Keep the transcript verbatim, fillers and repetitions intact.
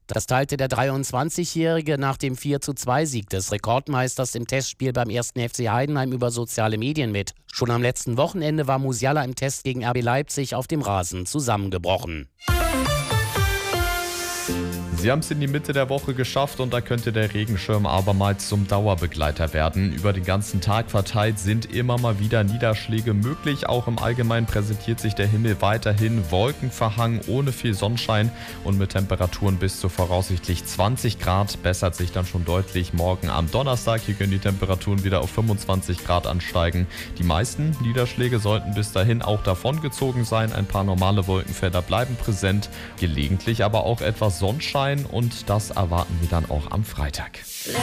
Das teilte der dreiundzwanzigjährige nach dem vier zu zwei Sieg des Rekordmeisters im Testspiel beim ersten F C Heidenheim über soziale Medien mit. Schon am letzten Wochenende war Musiala im Test gegen R B Leipzig auf dem Rasen zusammengebrochen. Sie haben es in die Mitte der Woche geschafft und da könnte der Regenschirm abermals zum Dauerbegleiter werden. Über den ganzen Tag verteilt sind immer mal wieder Niederschläge möglich. Auch im Allgemeinen präsentiert sich der Himmel weiterhin wolkenverhangen, ohne viel Sonnenschein und mit Temperaturen bis zu voraussichtlich zwanzig Grad. Bessert sich dann schon deutlich morgen am Donnerstag. Hier können die Temperaturen wieder auf fünfundzwanzig Grad ansteigen. Die meisten Niederschläge sollten bis dahin auch davongezogen sein. Ein paar normale Wolkenfelder bleiben präsent, gelegentlich aber auch etwas Sonnenschein. Und das erwarten wir dann auch am Freitag.